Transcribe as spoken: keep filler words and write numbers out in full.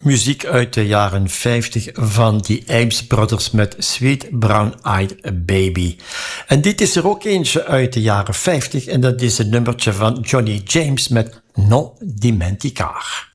Muziek uit de jaren vijftig van die Ames Brothers met Sweet Brown Eyed Baby. En dit is er ook eentje uit de jaren vijftig en dat is een nummertje van Johnny James met Non Dimenticar.